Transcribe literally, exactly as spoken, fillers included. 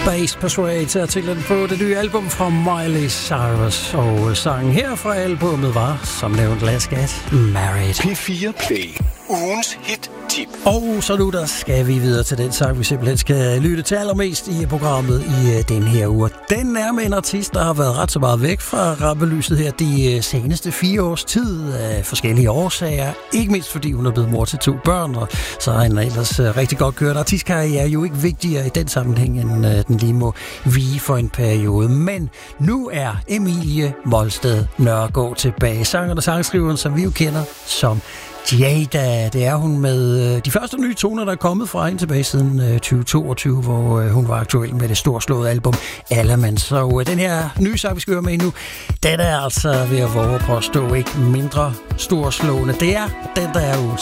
Space Persuade er titlen på det nye album fra Miley Cyrus, og sangen her fra albumet var, som nævnt, Let's Get Married. P fire Play. Ugens hit-tip. Og så nu der skal vi videre til den sang, vi simpelthen skal lytte til allermest i programmet i den her uge. Den er med en artist, der har været ret så meget væk fra rampelyset her de seneste fire års tid af forskellige årsager. Ikke mindst fordi hun er blevet mor til to børn, og så er en ellers rigtig godt kørt artistkarriere jo ikke vigtigere i den sammenhæng, end den lige må vige for en periode. Men nu er Emilie Molsted Nørgaard tilbage. Sangeren og sangskriveren, som vi jo kender som Jada. Det er hun med de første nye toner, der er kommet fra hende tilbage siden tyve toogtyve, hvor hun var aktuel med det storslåede album Allaman. Så den her nye sang, vi skal høre med nu, den er altså ved at våge påstå ikke mindre storslående. Det er den, der er jo